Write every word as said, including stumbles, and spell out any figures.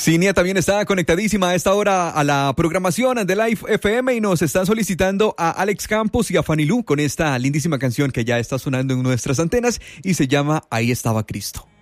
Cinia también está conectadísima a esta hora a la programación de Live F M y nos están solicitando a Alex Campos y a Fanny Lu con esta lindísima canción que ya está sonando en nuestras antenas y se llama Ahí estaba Cristo.